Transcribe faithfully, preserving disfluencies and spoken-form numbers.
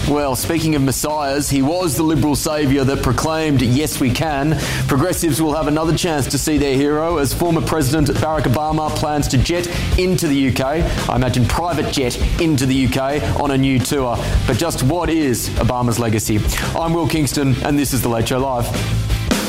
Well, speaking of messiahs, he was the Liberal saviour that proclaimed, yes we can. Progressives will have another chance to see their hero as former President Barack Obama plans to jet into the U K. I imagine private jet into the U K on a new tour. But just what is Obama's legacy? I'm Will Kingston and this is The Late Show Live.